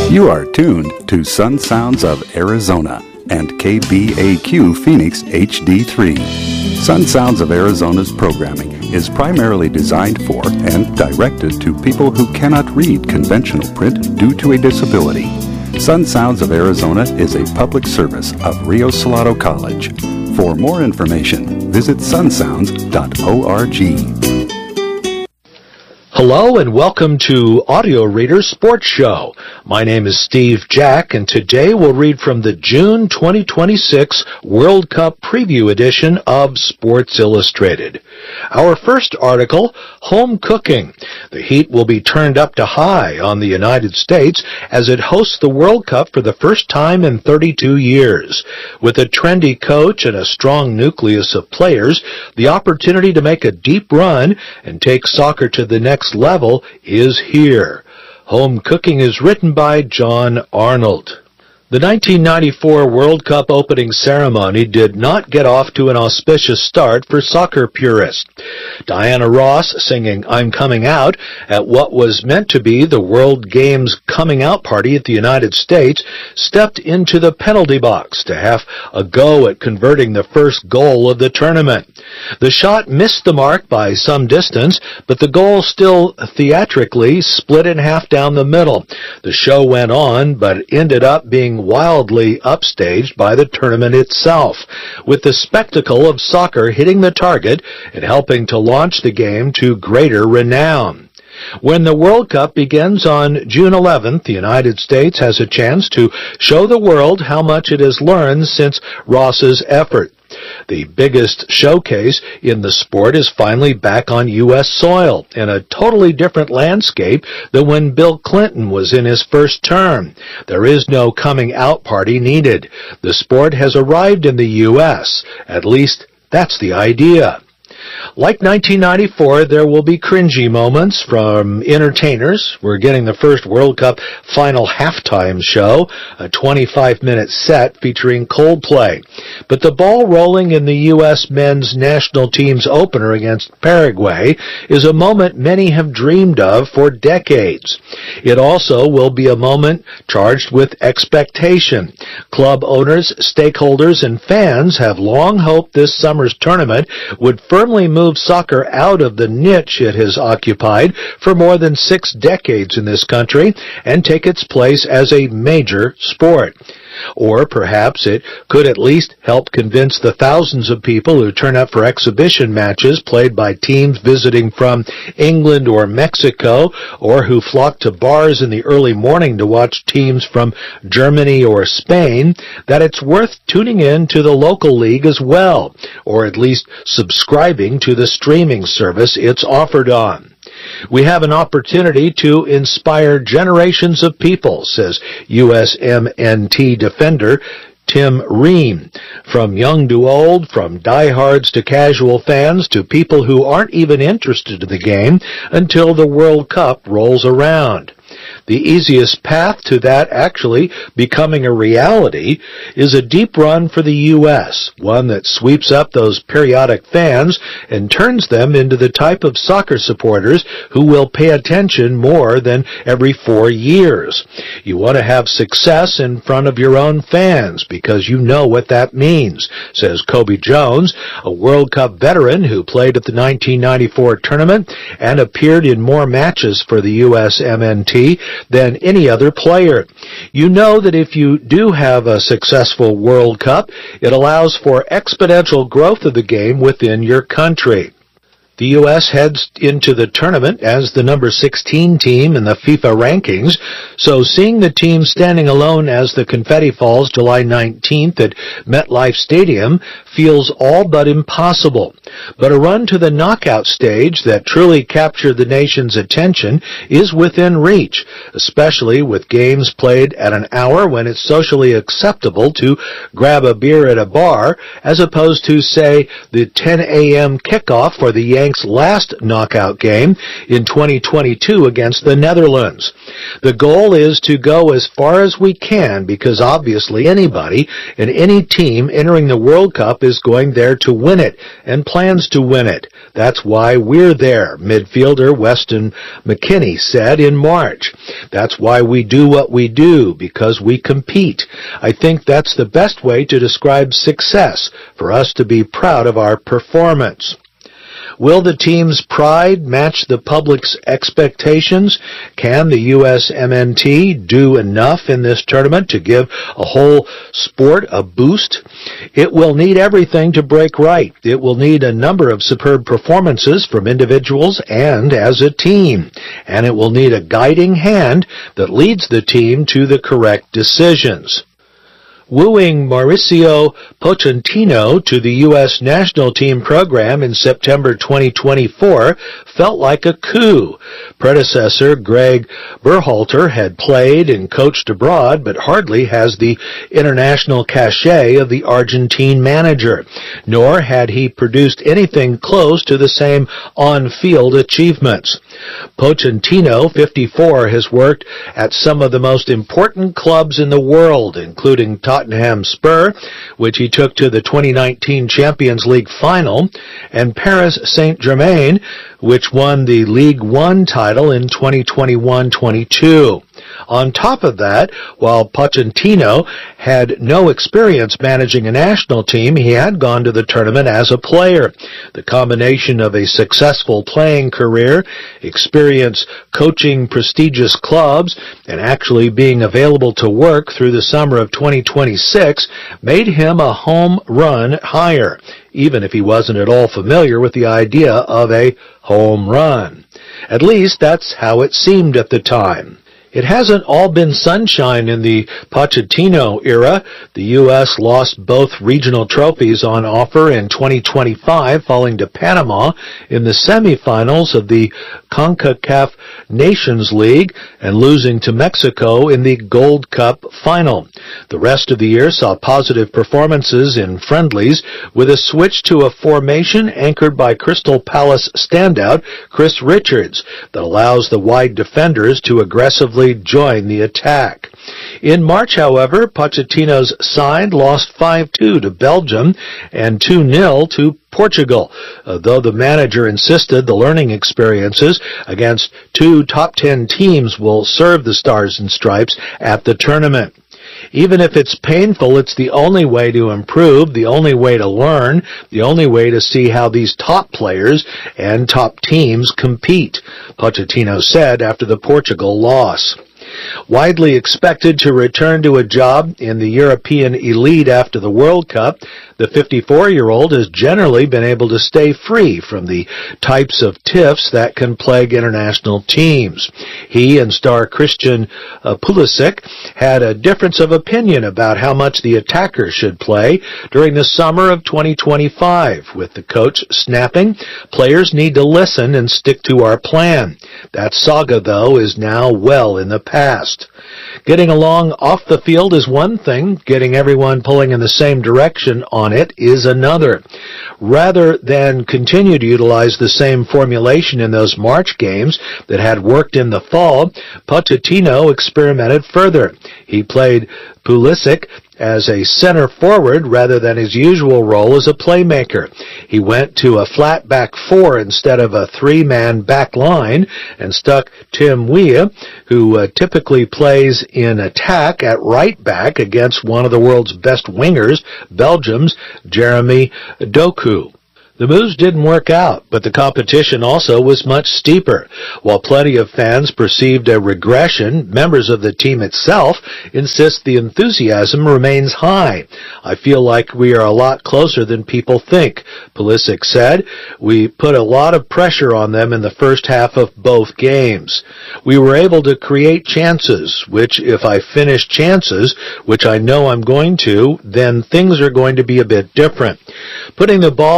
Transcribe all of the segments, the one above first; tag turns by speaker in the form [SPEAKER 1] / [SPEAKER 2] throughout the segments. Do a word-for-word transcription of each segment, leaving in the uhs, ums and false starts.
[SPEAKER 1] You are tuned to Sun Sounds of Arizona and K B A Q Phoenix H D three. Sun Sounds of Arizona's programming is primarily designed for and directed to people who cannot read conventional print due to a disability. Sun Sounds of Arizona is a public service of Rio Salado College. For more information, visit sun sounds dot org.
[SPEAKER 2] Hello and welcome to Audio Reader Sports Show. My name is Steve Jack, and today we'll read from the June twenty twenty-six World Cup Preview Edition of Sports Illustrated. Our first article, Home Cooking. The heat will be turned up to high on the United States as it hosts the World Cup for the first time in thirty-two years. With a trendy coach and a strong nucleus of players, the opportunity to make a deep run and take soccer to the next level is here. Home Cooking is written by John Arnold. The nineteen ninety-four World Cup opening ceremony did not get off to an auspicious start for soccer purists. Diana Ross singing I'm Coming Out at what was meant to be the World Games coming out party at the United States stepped into the penalty box to have a go at converting the first goal of the tournament. The shot missed the mark by some distance, but the goal still theatrically split in half down the middle. The show went on, but ended up being wildly upstaged by the tournament itself, with the spectacle of soccer hitting the target and helping to launch the game to greater renown. When the World Cup begins on June eleventh, the United States has a chance to show the world how much it has learned since Ross's effort. The biggest showcase in the sport is finally back on U S soil in a totally different landscape than when Bill Clinton was in his first term. There is no coming out party needed. The sport has arrived in the U S. At least that's the idea. Like nineteen ninety-four, there will be cringy moments from entertainers. We're getting the first World Cup final halftime show, a twenty-five minute set featuring Coldplay. But the ball rolling in the U S men's national team's opener against Paraguay is a moment many have dreamed of for decades. It also will be a moment charged with expectation. Club owners, stakeholders, and fans have long hoped this summer's tournament would firmly move soccer out of the niche it has occupied for more than six decades in this country and take its place as a major sport. Or perhaps it could at least help convince the thousands of people who turn up for exhibition matches played by teams visiting from England or Mexico, or who flock to bars in the early morning to watch teams from Germany or Spain, that it's worth tuning in to the local league as well, or at least subscribing to the streaming service it's offered on. We have an opportunity to inspire generations of people, says U S M N T defender Tim Ream. From young to old, from diehards to casual fans to people who aren't even interested in the game until the World Cup rolls around. The easiest path to that actually becoming a reality is a deep run for the U S, one that sweeps up those periodic fans and turns them into the type of soccer supporters who will pay attention more than every four years. You want to have success in front of your own fans because you know what that means, says Kobe Jones, a World Cup veteran who played at the nineteen ninety-four tournament and appeared in more matches for the U S M N T than any other player. You know that if you do have a successful World Cup, it allows for exponential growth of the game within your country. The U S heads into the tournament as the number sixteen team in the FIFA rankings, so seeing the team standing alone as the confetti falls July nineteenth at MetLife Stadium feels all but impossible. But a run to the knockout stage that truly captured the nation's attention is within reach, especially with games played at an hour when it's socially acceptable to grab a beer at a bar, as opposed to, say, the ten a.m. kickoff for the Yankees last knockout game in twenty twenty-two against the Netherlands. The goal is to go as far as we can because obviously anybody and any team entering the World Cup is is going there to win it and plans to win it. That's why we're there, midfielder Weston McKennie said in March. That's why we do what we do, because we compete. I think that's the best way to describe success, for us to be proud of our performance. Will the team's pride match the public's expectations? Can the U S M N T do enough in this tournament to give a whole sport a boost? It will need everything to break right. It will need a number of superb performances from individuals and as a team. And it will need a guiding hand that leads the team to the correct decisions. Wooing Mauricio Pochettino to the U S national team program in September twenty twenty-four felt like a coup. Predecessor Greg Berhalter had played and coached abroad, but hardly has the international cachet of the Argentine manager, nor had he produced anything close to the same on-field achievements. Pochettino, fifty-four, has worked at some of the most important clubs in the world, including Tottenham Spur, which he took to the twenty nineteen Champions League final, and Paris Saint-Germain, which won the League One title in twenty twenty-one twenty-two. On top of that, while Pochettino had no experience managing a national team, he had gone to the tournament as a player. The combination of a successful playing career, experience coaching prestigious clubs, and actually being available to work through the summer of twenty twenty-six made him a home run hire, even if he wasn't at all familiar with the idea of a home run. At least that's how it seemed at the time. It hasn't all been sunshine in the Pochettino era. The U S lost both regional trophies on offer in twenty twenty-five, falling to Panama in the semifinals of the CONCACAF Nations League and losing to Mexico in the Gold Cup final. The rest of the year saw positive performances in friendlies, with a switch to a formation anchored by Crystal Palace standout Chris Richards that allows the wide defenders to aggressively join the attack. In March, however, Pochettino's side lost five two to Belgium and two nil to Portugal, uh, though the manager insisted the learning experiences against two top ten teams will serve the Stars and Stripes at the tournament. Even if it's painful, it's the only way to improve, the only way to learn, the only way to see how these top players and top teams compete, Pochettino said after the Portugal loss. Widely expected to return to a job in the European elite after the World Cup, the fifty-four-year-old has generally been able to stay free from the types of tiffs that can plague international teams. He and star Christian uh, Pulisic had a difference of opinion about how much the attacker should play during the summer of twenty twenty-five, with the coach snapping, "Players need to listen and stick to our plan." That saga, though, is now well in the past. Getting along off the field is one thing. Getting everyone pulling in the same direction on it is another. Rather than continue to utilize the same formulation in those March games that had worked in the fall, Pochettino experimented further. He played Pulisic as a center forward rather than his usual role as a playmaker. He went to a flat back four instead of a three-man back line and stuck Tim Weah, who uh, typically plays in attack, at right back against one of the world's best wingers, Belgium's Jeremy Doku. The moves didn't work out, but the competition also was much steeper. While plenty of fans perceived a regression, members of the team itself insist the enthusiasm remains high. "I feel like we are a lot closer than people think," Pulisic said. "We put a lot of pressure on them in the first half of both games. We were able to create chances, which if I finish chances, which I know I'm going to, then things are going to be a bit different. Putting the ball in the back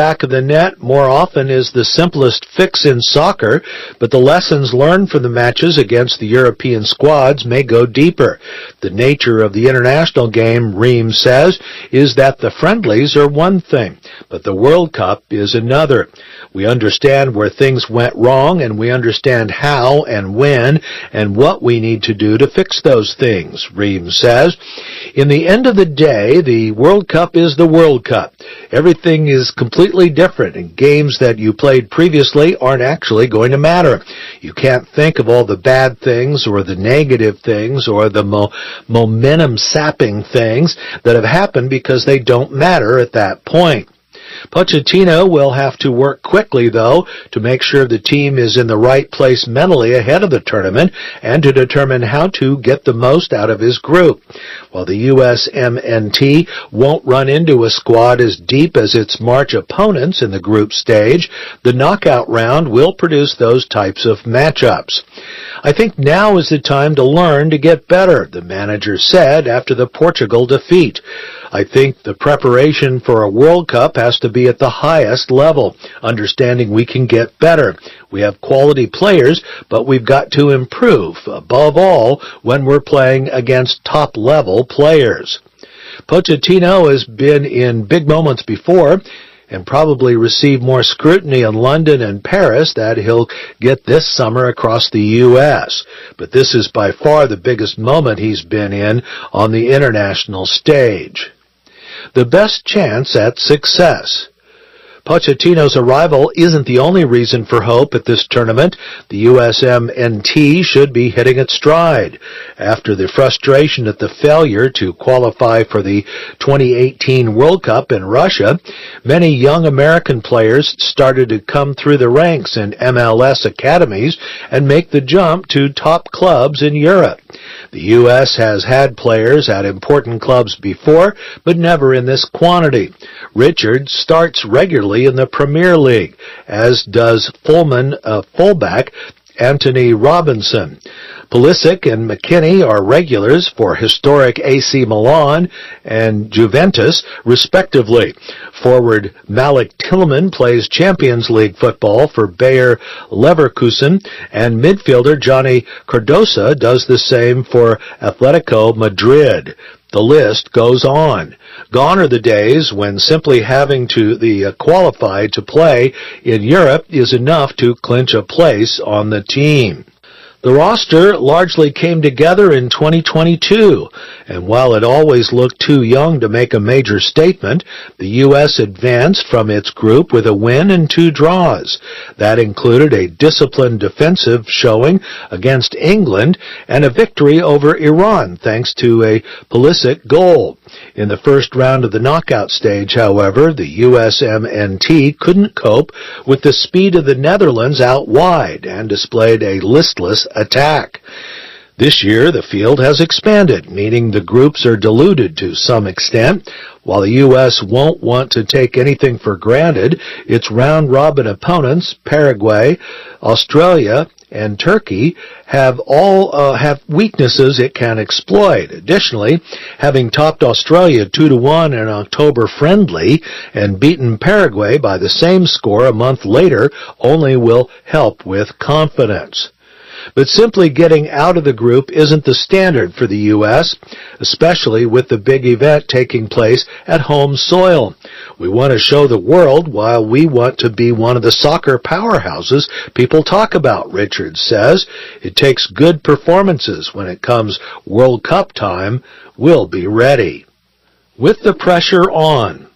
[SPEAKER 2] back of the net more often is the simplest fix in soccer, but the lessons learned from the matches against the European squads may go deeper. The nature of the international game, Reams says, is that the friendlies are one thing, but the World Cup is another. We understand where things went wrong, and we understand how and when and what we need to do to fix those things, Reams says. In the end of the day, the World Cup is the World Cup. Everything is completely different, and games that you played previously aren't actually going to matter. You can't think of all the bad things or the negative things or the mo- momentum-sapping things that have happened because they don't matter at that point. Pochettino will have to work quickly, though, to make sure the team is in the right place mentally ahead of the tournament and to determine how to get the most out of his group. While the U S M N T won't run into a squad as deep as its March opponents in the group stage, the knockout round will produce those types of matchups. I think now is the time to learn to get better, the manager said after the Portugal defeat. I think the preparation for a World Cup has to be at the highest level, understanding we can get better. We have quality players, but we've got to improve, above all, when we're playing against top-level players. Pochettino has been in big moments before, and probably receive more scrutiny in London and Paris that he'll get this summer across the U S. But this is by far the biggest moment he's been in on the international stage. The best chance at success. Pochettino's arrival isn't the only reason for hope at this tournament. The U S M N T should be hitting its stride. After the frustration at the failure to qualify for the twenty eighteen World Cup in Russia, many young American players started to come through the ranks in M L S academies and make the jump to top clubs in Europe. The U S has had players at important clubs before, but never in this quantity. Richards starts regularly in the Premier League, as does Fulham uh, fullback Anthony Robinson. Pulisic and McKennie are regulars for historic A C Milan and Juventus, respectively. Forward Malik Tillman plays Champions League football for Bayer Leverkusen, and midfielder Johnny Cardoso does the same for Atletico Madrid. The list goes on. Gone are the days when simply having to the uh, qualified to play in Europe is enough to clinch a place on the team. The roster largely came together in twenty twenty-two, and while it always looked too young to make a major statement, the U S advanced from its group with a win and two draws. That included a disciplined defensive showing against England and a victory over Iran thanks to a Pulisic goal. In the first round of the knockout stage, however, the U S M N T couldn't cope with the speed of the Netherlands out wide and displayed a listless attack. This year, the field has expanded, meaning the groups are diluted to some extent. While the U S won't want to take anything for granted, its round-robin opponents, Paraguay, Australia, and Turkey, have all uh, have weaknesses it can exploit. Additionally, having topped Australia two to one in October friendly and beaten Paraguay by the same score a month later only will help with confidence. But simply getting out of the group isn't the standard for the U S, especially with the big event taking place at home soil. We want to show the world why we want to be one of the soccer powerhouses people talk about, Richards says. It takes good performances when it comes World Cup time. We'll be ready. With the pressure on.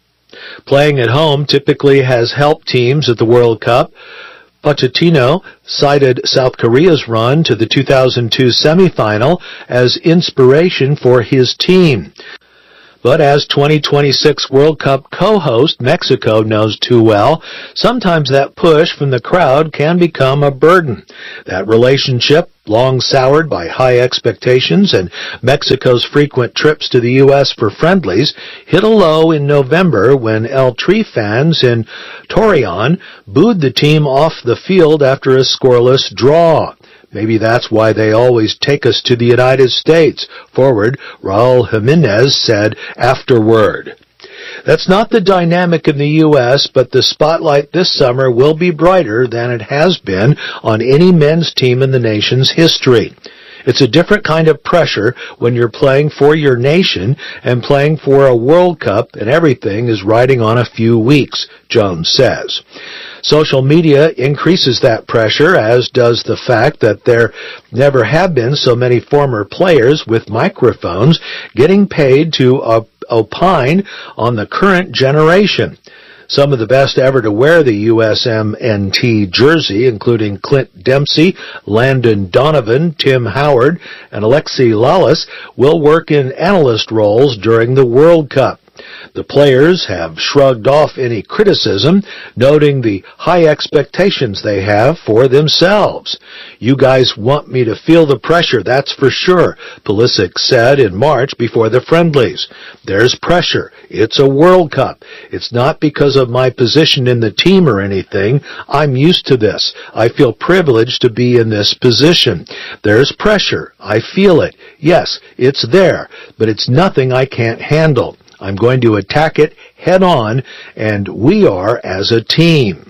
[SPEAKER 2] Playing at home typically has helped teams at the World Cup. Pochettino cited South Korea's run to the two thousand two semifinal as inspiration for his team. But as twenty twenty-six World Cup co-host Mexico knows too well, sometimes that push from the crowd can become a burden. That relationship, long soured by high expectations and Mexico's frequent trips to the U S for friendlies, hit a low in November when El Tri fans in Torreon booed the team off the field after a scoreless draw. Maybe that's why they always take us to the United States, forward Raul Jimenez said afterward. That's not the dynamic in the U S, but the spotlight this summer will be brighter than it has been on any men's team in the nation's history. It's a different kind of pressure when you're playing for your nation and playing for a World Cup and everything is riding on a few weeks, Jones says. Social media increases that pressure, as does the fact that there never have been so many former players with microphones getting paid to uh, opine on the current generation. Some of the best ever to wear the U S M N T jersey, including Clint Dempsey, Landon Donovan, Tim Howard, and Alexi Lalas, will work in analyst roles during the World Cup. The players have shrugged off any criticism, noting the high expectations they have for themselves. You guys want me to feel the pressure, that's for sure, Pulisic said in March before the friendlies. There's pressure. It's a World Cup. It's not because of my position in the team or anything. I'm used to this. I feel privileged to be in this position. There's pressure. I feel it. Yes, it's there, but it's nothing I can't handle. I'm going to attack it head on, and we are as a team.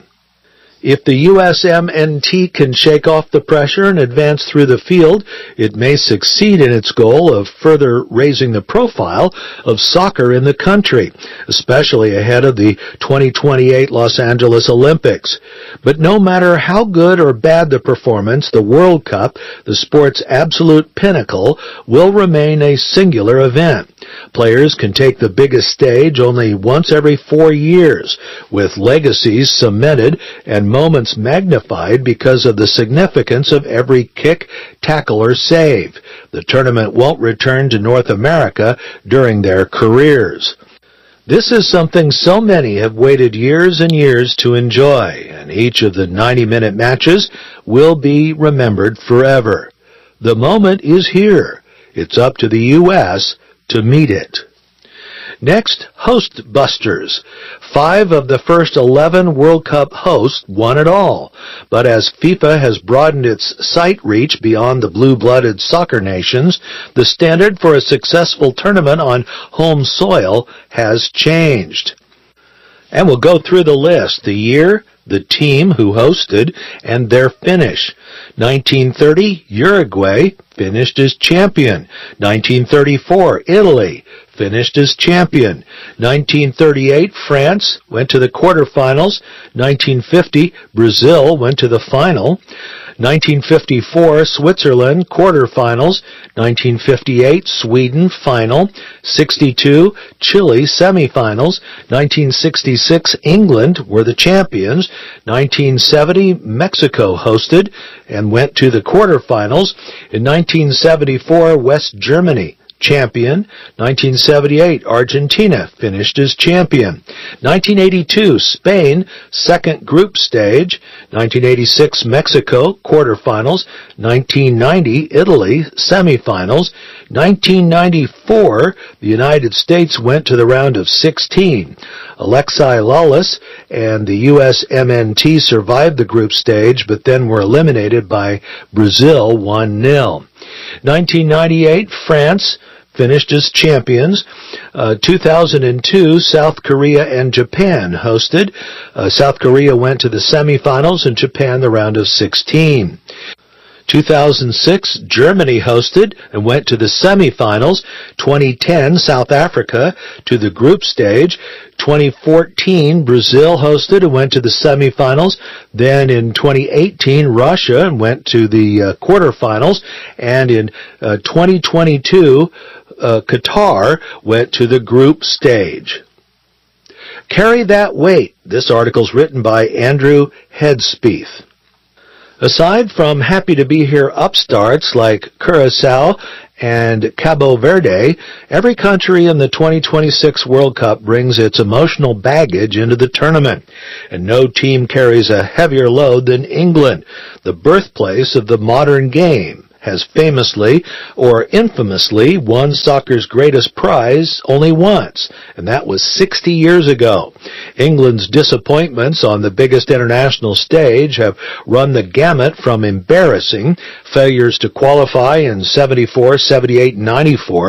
[SPEAKER 2] If the U S M N T can shake off the pressure and advance through the field, it may succeed in its goal of further raising the profile of soccer in the country, especially ahead of the twenty twenty-eight Los Angeles Olympics. But no matter how good or bad the performance, the World Cup, the sport's absolute pinnacle, will remain a singular event. Players can take the biggest stage only once every four years, with legacies cemented and moments magnified because of the significance of every kick, tackle, or save. The tournament won't return to North America during their careers. This is something so many have waited years and years to enjoy, and each of the ninety-minute matches will be remembered forever. The moment is here. It's up to the U S to meet it. Next, host busters. Five of the first eleven World Cup hosts won it all. But as FIFA has broadened its sight reach beyond the blue-blooded soccer nations, the standard for a successful tournament on home soil has changed. And we'll go through the list. The year, the team who hosted, and their finish. nineteen thirty, Uruguay finished as champion. nineteen thirty-four, Italy finished as champion. nineteen thirty-eight, France went to the quarterfinals. nineteen fifty, Brazil went to the final. nineteen fifty-four, Switzerland, quarterfinals. nineteen fifty-eight, Sweden, final. sixty-two, Chile, semifinals. nineteen sixty-six, England were the champions. nineteen seventy, Mexico hosted and went to the quarterfinals. In nineteen seventy-four, West Germany champion. nineteen seventy-eight, Argentina finished as champion. nineteen eighty-two, Spain, second group stage. nineteen eighty-six, Mexico, quarterfinals. nineteen ninety, Italy, semifinals. nineteen ninety-four, the United States went to the round of sixteen. Alexi Lalas and the U S M N T survived the group stage, but then were eliminated by Brazil one nil. nineteen ninety-eight, France finished as champions. Uh, two thousand two, South Korea and Japan hosted. Uh, South Korea went to the semifinals and Japan the round of sixteen. two thousand six, Germany hosted and went to the semifinals. twenty ten, South Africa to the group stage. twenty fourteen, Brazil hosted and went to the semifinals. Then in twenty eighteen, Russia went to the uh, quarterfinals. And in uh, twenty twenty-two, uh, Qatar went to the group stage. Carry that weight. This article's written by Andrew Hedspieth. Aside from happy-to-be-here upstarts like Curaçao and Cabo Verde, every country in the twenty twenty-six World Cup brings its emotional baggage into the tournament, and no team carries a heavier load than England. The birthplace of the modern game has famously or infamously won soccer's greatest prize only once, and that was sixty years ago. England's disappointments on the biggest international stage have run the gamut from embarrassing failures to qualify in seventy-four, seventy-eight, ninety-four,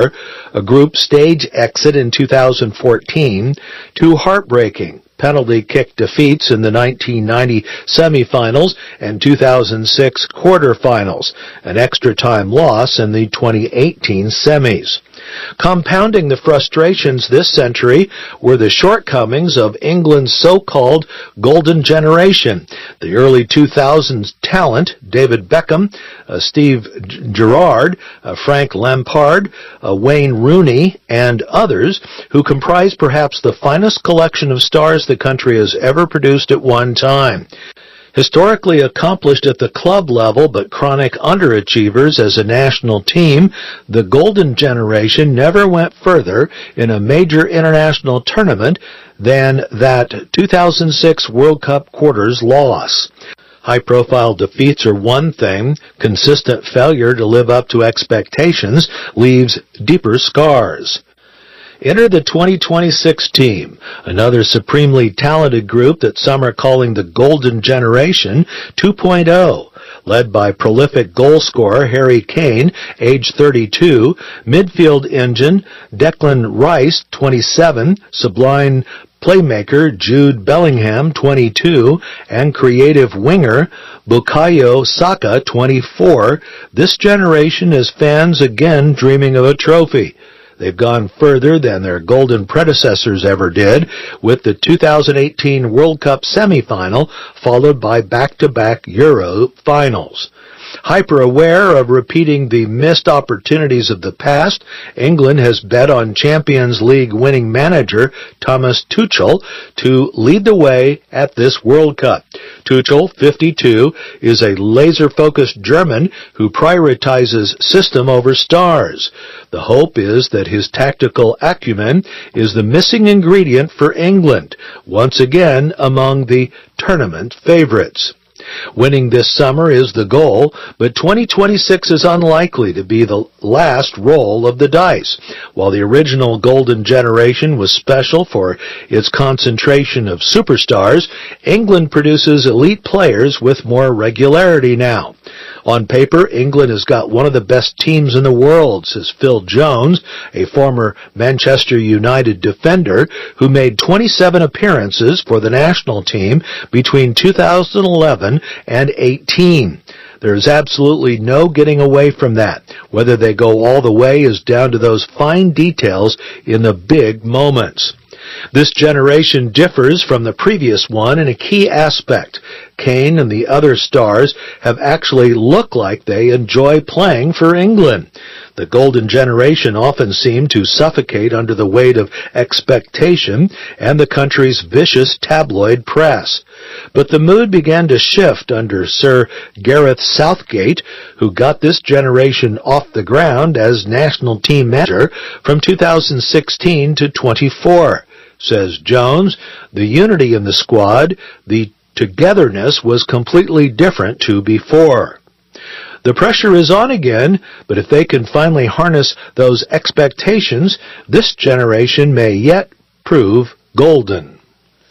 [SPEAKER 2] a group stage exit in two thousand fourteen, two heartbreaking penalty kick defeats in the nineteen ninety semifinals and two thousand six quarterfinals, an extra time loss in the twenty eighteen semis. Compounding the frustrations this century were the shortcomings of England's so-called golden generation. The early two thousands talent, David Beckham, uh, Steve Gerrard, uh, Frank Lampard, uh, Wayne Rooney, and others, who comprise perhaps the finest collection of stars the country has ever produced at one time. Historically accomplished at the club level but chronic underachievers as a national team, the Golden Generation never went further in a major international tournament than that two thousand six World Cup quarters loss. High-profile defeats are one thing. Consistent failure to live up to expectations leaves deeper scars. Enter the twenty twenty-six team, another supremely talented group that some are calling the Golden Generation two point oh, led by prolific goal scorer Harry Kane, age thirty-two, midfield engine Declan Rice, twenty-seven, sublime playmaker Jude Bellingham, twenty-two, and creative winger Bukayo Saka, twenty-four. This generation is fans again dreaming of a trophy. They've gone further than their golden predecessors ever did, with the two thousand eighteen World Cup semifinal followed by back-to-back Euro finals. Hyper-aware of repeating the missed opportunities of the past, England has bet on Champions League winning manager Thomas Tuchel to lead the way at this World Cup. Tuchel, fifty-two, is a laser-focused German who prioritizes system over stars. The hope is that his tactical acumen is the missing ingredient for England, once again among the tournament favorites. Winning this summer is the goal, but twenty twenty-six is unlikely to be the last roll of the dice. While the original Golden Generation was special for its concentration of superstars, England produces elite players with more regularity now. On paper, England has got one of the best teams in the world, says Phil Jones, a former Manchester United defender who made twenty-seven appearances for the national team between two thousand eleven and eighteen. There is absolutely no getting away from that. Whether they go all the way is down to those fine details in the big moments. This generation differs from the previous one in a key aspect. Kane and the other stars have actually looked like they enjoy playing for England. The Golden Generation often seemed to suffocate under the weight of expectation and the country's vicious tabloid press. But the mood began to shift under Sir Gareth Southgate, who got this generation off the ground as national team manager from two thousand sixteen to twenty-four. Says Jones, the unity in the squad, the togetherness was completely different to before. The pressure is on again, but if they can finally harness those expectations, this generation may yet prove golden.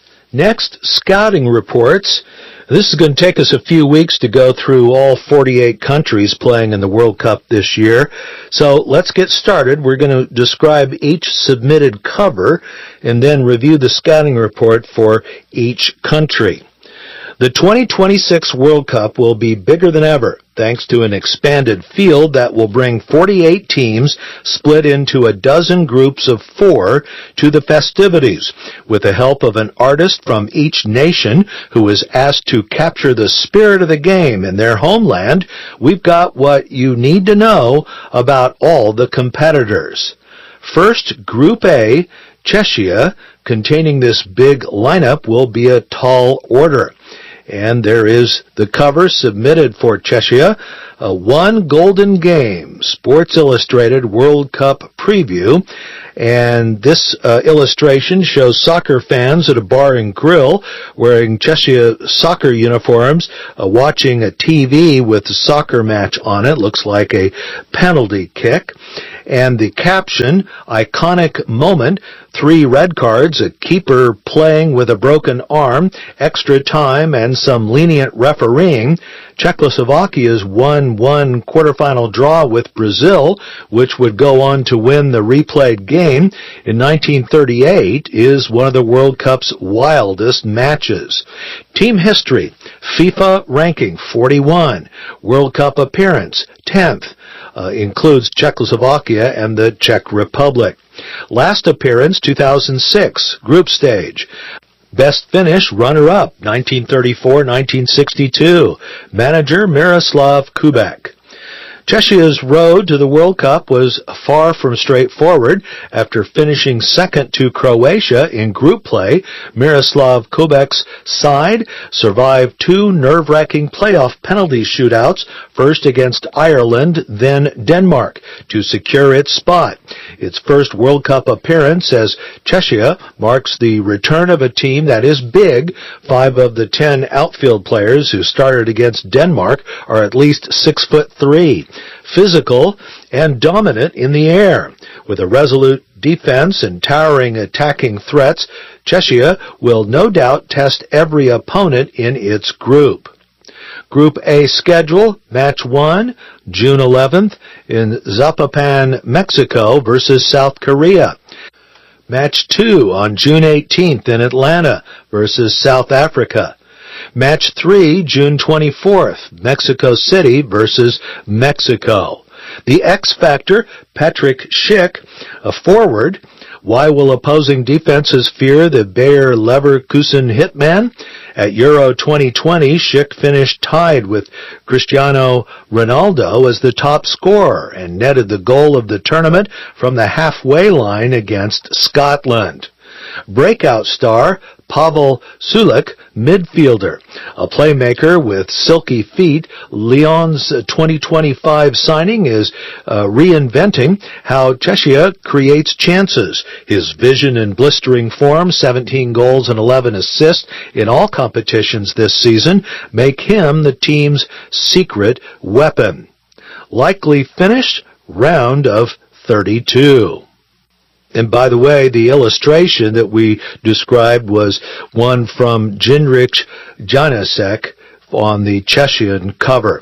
[SPEAKER 2] Next, scouting reports. This is going to take us a few weeks to go through all forty-eight countries playing in the World Cup this year. So let's get started. We're going to describe each submitted cover and then review the scouting report for each country. The twenty twenty-six World Cup will be bigger than ever, thanks to an expanded field that will bring forty-eight teams split into a dozen groups of four to the festivities. With the help of an artist from each nation who is asked to capture the spirit of the game in their homeland, we've got what you need to know about all the competitors. First, Group A, Czechia, containing this big lineup, will be a tall order. And there is the cover submitted for Czechia, a One Golden Game, Sports Illustrated World Cup preview. And this uh, illustration shows soccer fans at a bar and grill wearing Czechia soccer uniforms, uh, watching a T V with a soccer match on it. Looks like a penalty kick. And the caption, iconic moment, three red cards, a keeper playing with a broken arm, extra time, and some lenient refereeing. Czechoslovakia's one one quarterfinal draw with Brazil, which would go on to win win the replayed game in nineteen thirty-eight is one of the World Cup's wildest matches. Team history, FIFA ranking forty-one, World Cup appearance tenth, uh, includes Czechoslovakia and the Czech Republic. Last appearance two thousand six, group stage. Best finish, runner-up, nineteen thirty-four nineteen sixty-two. Manager, Miroslav Kubek. Czechia's road to the World Cup was far from straightforward. After finishing second to Croatia in group play, Miroslav Kubek's side survived two nerve-wracking playoff penalty shootouts, first against Ireland, then Denmark, to secure its spot. Its first World Cup appearance as Czechia marks the return of a team that is big. Five of the ten outfield players who started against Denmark are at least six foot three. Physical and dominant in the air. With a resolute defense and towering attacking threats, Czechia will no doubt test every opponent in its group. Group A schedule, Match one, June eleventh, in Zapopan, Mexico versus South Korea. Match two on June eighteenth in Atlanta versus South Africa. Match three, June twenty-fourth, Mexico City versus Mexico. The X Factor, Patrick Schick, a forward. Why will opposing defenses fear the Bayer Leverkusen hitman? At Euro twenty twenty, Schick finished tied with Cristiano Ronaldo as the top scorer and netted the goal of the tournament from the halfway line against Scotland. Breakout star, Pavel Sulik, midfielder. A playmaker with silky feet, Lyon's twenty twenty-five signing is uh, reinventing how Czechia creates chances. His vision and blistering form, seventeen goals and eleven assists in all competitions this season, make him the team's secret weapon. Likely finish, round of thirty-two. And by the way, the illustration that we described was one from Jindřich Janásek on the Czechian cover.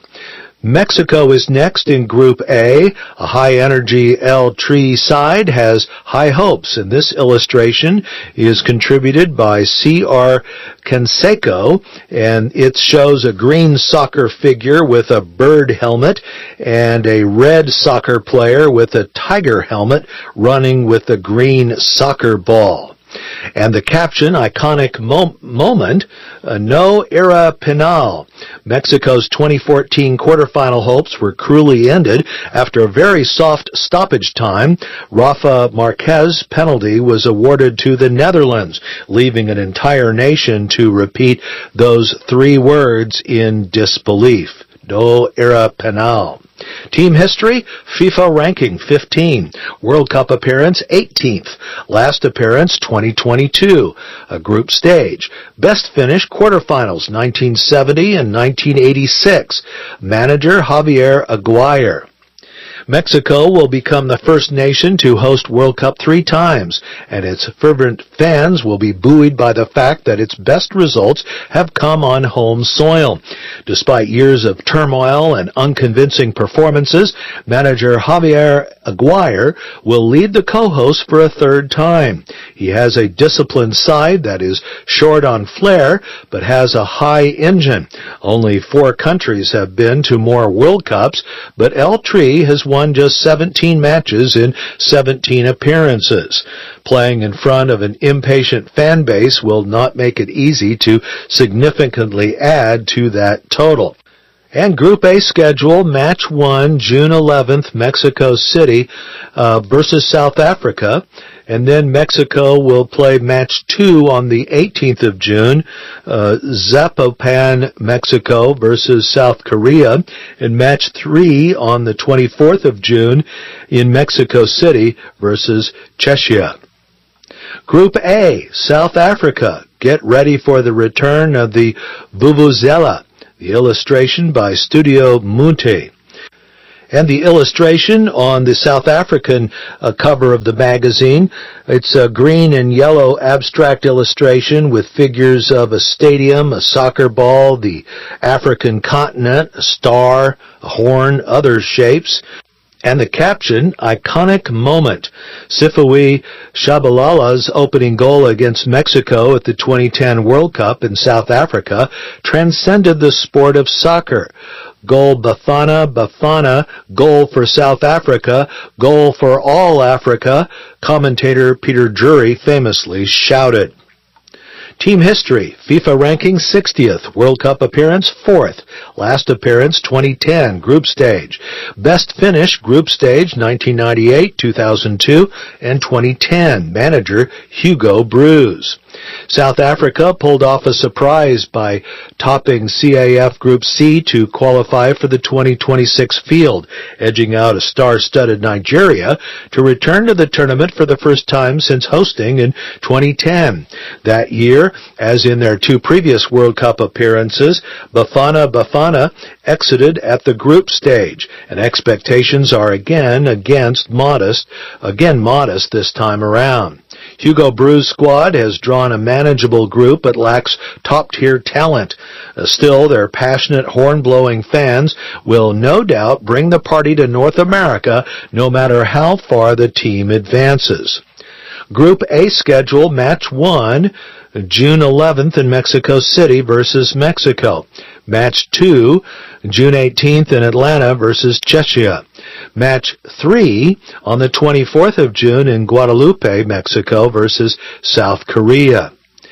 [SPEAKER 2] Mexico is next in Group A. A high-energy El Tri side has high hopes, and this illustration is contributed by C R Canseco, and it shows a green soccer figure with a bird helmet and a red soccer player with a tiger helmet running with a green soccer ball. And the caption, iconic mo- moment, uh, no era penal. Mexico's twenty fourteen quarterfinal hopes were cruelly ended after a very soft stoppage time. Rafa Marquez penalty was awarded to the Netherlands, leaving an entire nation to repeat those three words in disbelief. No era penal. Team history, FIFA ranking fifteen, World Cup appearance eighteenth, last appearance twenty twenty-two, a group stage, best finish quarterfinals nineteen seventy and nineteen eighty-six, manager Javier Aguirre. Mexico will become the first nation to host World Cup three times, and its fervent fans will be buoyed by the fact that its best results have come on home soil. Despite years of turmoil and unconvincing performances, manager Javier Aguirre will lead the co-hosts for a third time. He has a disciplined side that is short on flair, but has a high engine. Only four countries have been to more World Cups, but El Tri has won just seventeen matches in seventeen appearances. Playing in front of an impatient fan base will not make it easy to significantly add to that total. And Group A schedule, Match one, June eleventh, Mexico City uh, versus South Africa. And then Mexico will play Match two on the eighteenth of June, uh, Zapopan, Mexico versus South Korea. And Match three on the twenty-fourth of June in Mexico City versus Czechia. Group A, South Africa. Get ready for the return of the Vuvuzela. The illustration by Studio Munte. And the illustration on the South African uh, cover of the magazine, it's a green and yellow abstract illustration with figures of a stadium, a soccer ball, the African continent, a star, a horn, other shapes. And the caption, iconic moment. Sifawi Shabalala's opening goal against Mexico at the twenty ten World Cup in South Africa transcended the sport of soccer. Goal Bafana, Bafana, goal for South Africa, goal for all Africa, commentator Peter Drury famously shouted. Team history, FIFA ranking sixtieth, World Cup appearance fourth, last appearance twenty ten, group stage. Best finish, group stage nineteen ninety-eight, two thousand two, and twenty ten, manager Hugo Broos. South Africa pulled off a surprise by topping C A F Group C to qualify for the twenty twenty-six field, edging out a star-studded Nigeria to return to the tournament for the first time since hosting in twenty ten. That year, as in their two previous World Cup appearances, Bafana Bafana exited at the group stage, and expectations are again against modest, again modest this time around. Hugo Broos' squad has drawn a manageable group but lacks top-tier talent. Uh, still, their passionate, horn-blowing fans will no doubt bring the party to North America no matter how far the team advances. Group A schedule, Match one, June eleventh in Mexico City versus Mexico. Match two, June eighteenth in Atlanta versus Czechia. Match three on the twenty-fourth of June in Guadalupe, Mexico versus South Korea.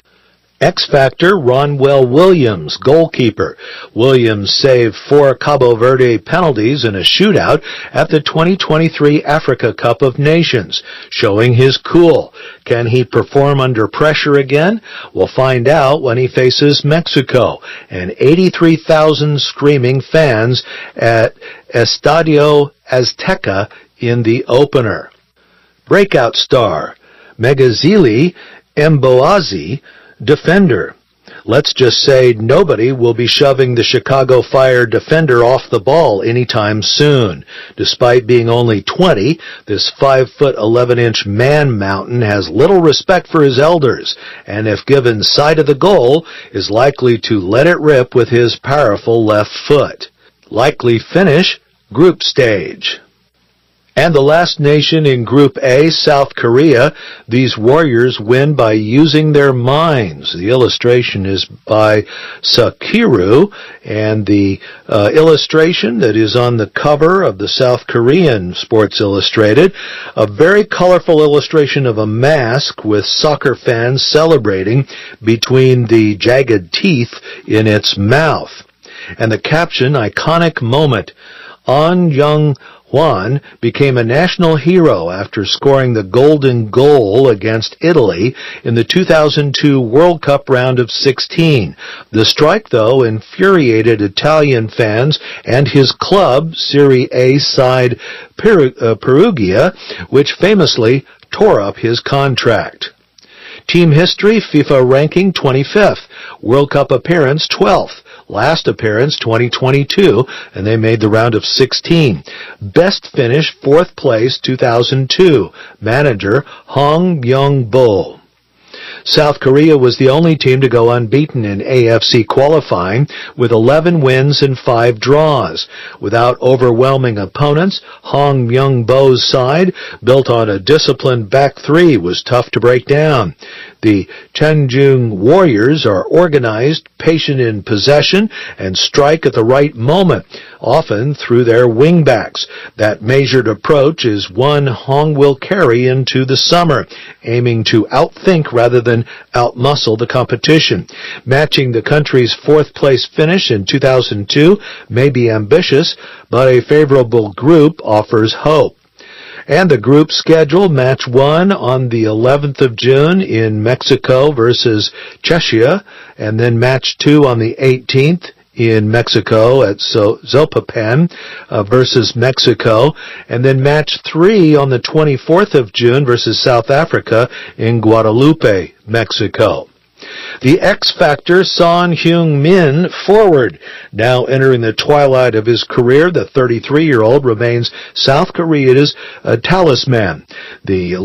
[SPEAKER 2] X Factor, Ronwell Williams, goalkeeper. Williams saved four Cabo Verde penalties in a shootout at the twenty twenty-three Africa Cup of Nations, showing his cool. Can he perform under pressure again? We'll find out when he faces Mexico and eighty-three thousand screaming fans at Estadio Azteca in the opener. Breakout star, Megazili Mboazi, defender. Let's just say nobody will be shoving the Chicago Fire defender off the ball anytime soon. Despite being only twenty, this five foot eleven inch man mountain has little respect for his elders, and if given sight of the goal, is likely to let it rip with his powerful left foot. Likely finish, group stage. And the last nation in Group A, South Korea, these warriors win by using their minds. The illustration is by Sakiru, and the uh, illustration that is on the cover of the South Korean Sports Illustrated, a very colorful illustration of a mask with soccer fans celebrating between the jagged teeth in its mouth. And the caption, iconic moment, An Young Hwan became a national hero after scoring the golden goal against Italy in the two thousand two World Cup round of sixteen. The strike, though, infuriated Italian fans and his club, Serie A side Perugia, which famously tore up his contract. Team history, FIFA ranking twenty-fifth, World Cup appearance twelfth. Last appearance twenty twenty-two, and they made the round of sixteen. Best finish, fourth place, two thousand two. Manager, Hong Myung-bo. South Korea was the only team to go unbeaten in A F C qualifying with eleven wins and five draws. Without overwhelming opponents, Hong Myung-bo's side, built on a disciplined back three, was tough to break down. The Cheonjung Warriors are organized, patient in possession, and strike at the right moment, often through their wingbacks. That measured approach is one Hong will carry into the summer, aiming to outthink rather than outmuscle the competition. Matching the country's fourth-place finish in two thousand two may be ambitious, but a favorable group offers hope. And the group schedule, Match one on the eleventh of June in Mexico versus Czechia, and then Match two on the eighteenth in Mexico at Zapopan uh, versus Mexico, and then Match three on the twenty-fourth of June versus South Africa in Guadalupe, Mexico. The X Factor, Son Heung-min, forward. Now entering the twilight of his career, the thirty-three-year-old remains South Korea's uh, talisman. The